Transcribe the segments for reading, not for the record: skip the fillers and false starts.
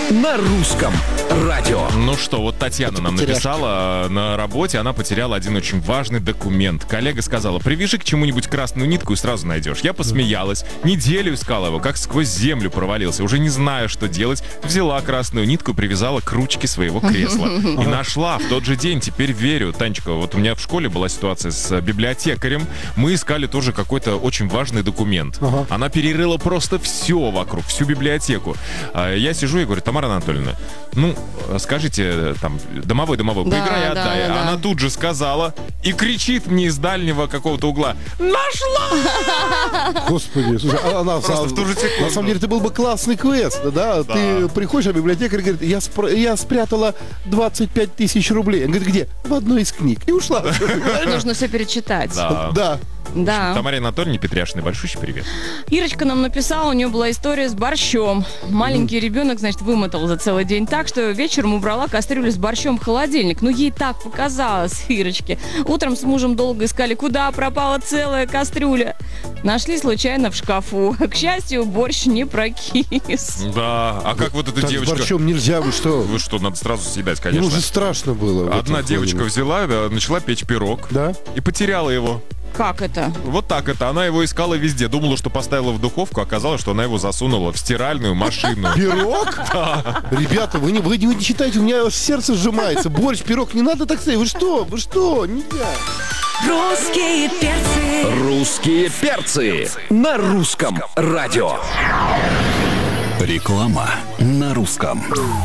на русском радио. Ну что, вот Татьяна нам написала на работе, она потеряла один очень важный документ. Коллега сказала: привяжи к чему-нибудь красную нитку и сразу найдешь. Я посмеялась, неделю искала его, как сквозь землю провалился. Уже не зная, что делать, взяла красную нитку, привязала к ручке своего кресла. И нашла в тот же день. Теперь верю. Танечка, вот у меня в школе была ситуация с библиотекарем. Мы искали тоже какой-то очень важный документ. Она перерыла просто все вокруг, всю библиотеку. Я сижу и говорю: Тамара Анатольевна, ну, скажите, там, домовой, поиграй, отдай. Она тут же сказала и кричит мне из дальнего какого-то угла: нашла! Господи, слушай, Просто в ту же секунду. на самом деле, это был бы классный квест, да? Ты приходишь, а библиотекарь говорит: я спрятала 25 тысяч рублей. Он говорит: где? В одной из книг. И ушла. Нужно все перечитать. Да. Да. Тамаре Анатольевне Петряшиной большущий привет. Ирочка нам написала, у нее была история с борщом. Маленький ребенок, значит, вымотал за целый день так, что вечером убрала кастрюлю с борщом в холодильник. Ну, ей так показалось, Ирочке. Утром с мужем долго искали, куда пропала целая кастрюля. Нашли случайно в шкафу. К счастью, борщ не прокис. Да, а как вот эта Так девочка... с борщом нельзя, вы что? Вы что, надо сразу съедать, конечно. Ему же страшно было. Одна девочка взяла, начала печь пирог, Да? и потеряла его. Как это? Вот так это. Она его искала везде. Думала, что поставила в духовку, оказалось, что она его засунула в стиральную машину. Пирог? Да. Ребята, вы не читайте, у меня аж сердце сжимается. Борщ, пирог, не надо так сказать. Вы что? Нельзя. Русские перцы. Русские перцы на русском радио. Реклама на русском.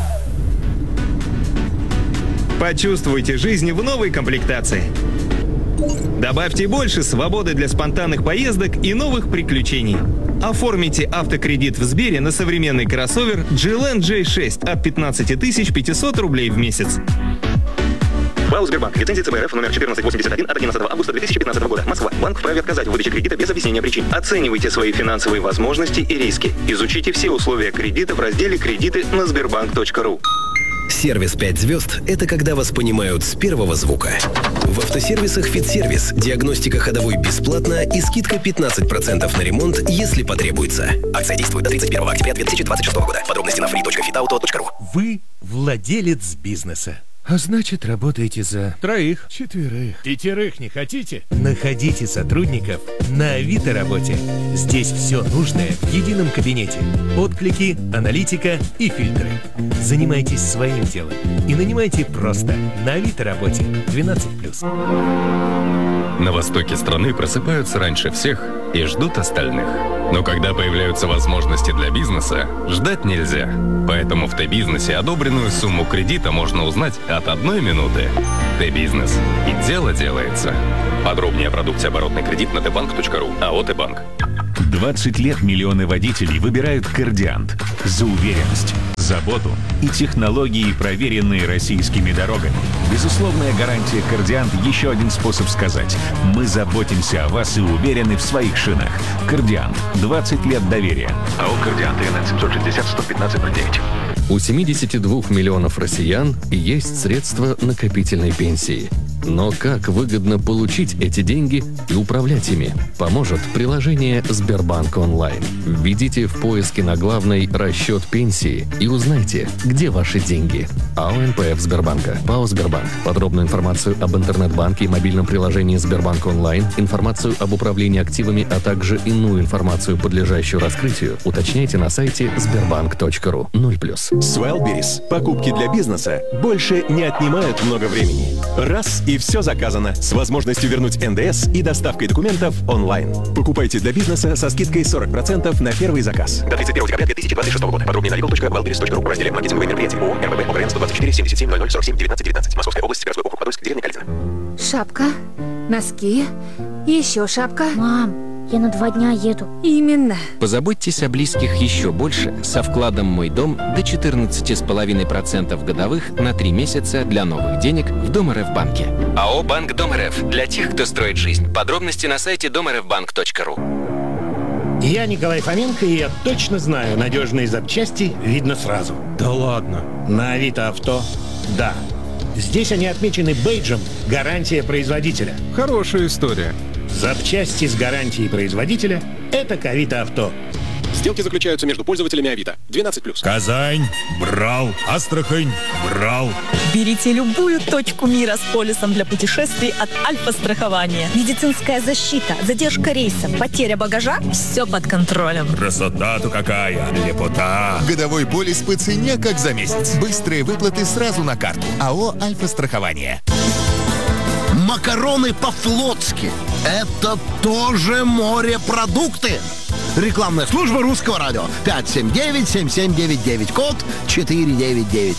Почувствуйте жизнь в новой комплектации. Добавьте больше свободы для спонтанных поездок и новых приключений. Оформите автокредит в Сбере на современный кроссовер GLN J6 от 15 500 рублей в месяц. ПАО «Сбербанк». Лицензия ЦБ РФ номер 1481 от 11 августа 2015 года. Москва. Банк вправе отказать в выдаче кредита без объяснения причин. Оценивайте свои финансовые возможности и риски. Изучите все условия кредита в разделе «Кредиты» на sberbank.ru. Сервис 5 звезд – это когда вас понимают с первого звука. В автосервисах «Фитсервис» диагностика ходовой бесплатна и скидка 15% на ремонт, если потребуется. Акция действует до 31 октября 2026 года. Подробности на free.fitauto.ru. Вы владелец бизнеса. А значит, работаете за 3, 4, 5 не хотите? Находите сотрудников на Авито работе. Здесь все нужное в едином кабинете. Отклики, аналитика и фильтры. Занимайтесь своим делом и нанимайте просто на Авито работе 12+. На востоке страны просыпаются раньше всех и ждут остальных. Но когда появляются возможности для бизнеса, ждать нельзя. Поэтому в Т-бизнесе одобренную сумму кредита можно узнать от 1 минуты. Т-бизнес. И дело делается. Подробнее о продукте оборотный кредит на tbank.ru. АО «Т-банк». 20 лет миллионы водителей выбирают «Кордиант» за уверенность, заботу и технологии, проверенные российскими дорогами. Безусловная гарантия «Кордиант» — еще один способ сказать: мы заботимся о вас и уверены в своих шинах. «Кордиант» — 20 лет доверия. АО «Кордиант» ТН 760 115 09. У 72 миллионов россиян есть средства накопительной пенсии. Но как выгодно получить эти деньги и управлять ими, поможет приложение «Сбербанк онлайн». Введите в поиске на главной «Расчет пенсии» и узнайте, где ваши деньги. АО НПФ Сбербанка. ПАО «Сбербанк». Подробную информацию об интернет-банке и мобильном приложении «Сбербанк онлайн», информацию об управлении активами, а также иную информацию, подлежащую раскрытию, уточняйте на сайте sberbank.ru. 0+. Swellberries. Покупки для бизнеса больше не отнимают много времени. Раз и все заказано, с возможностью вернуть НДС и доставкой документов онлайн. Покупайте для бизнеса со скидкой 40% на первый заказ. До 31 декабря 2026 года. Подробнее на legal.wellberries.ru в разделе «Маркетинговые мероприятия». ООО «РББ» ОГРН 124 77 00 47 19 19. Московская область, городской округ Подольск, деревня Калитина. Шапка, носки, еще шапка. Мам, я на 2 дня еду. Именно. Позаботьтесь о близких еще больше со вкладом «Мой дом» до 14,5% годовых на 3 месяца для новых денег в Дом РФ банке. АО «Банк Дом РФ» для тех, кто строит жизнь. Подробности на сайте domrfbank.ru. Я Николай Фоменко, и я точно знаю, надежные запчасти видно сразу. Да ладно. На Авито Авто – да. Здесь они отмечены бейджем «Гарантия производителя». Хорошая история. Запчасти с гарантией производителя – это к Авито Авто. Сделки заключаются между пользователями Авито. 12+. Казань. Брал. Астрахань. Брал. Берите любую точку мира с полисом для путешествий от Альфа-страхования. Медицинская защита, задержка рейса, потеря багажа – все под контролем. Красота-то какая. Лепота. Годовой полис по цене, как за месяц. Быстрые выплаты сразу на карту. АО «Альфа-страхование». Макароны по-флотски. Это тоже морепродукты. Рекламная служба Русского радио. 579-7799, код 499.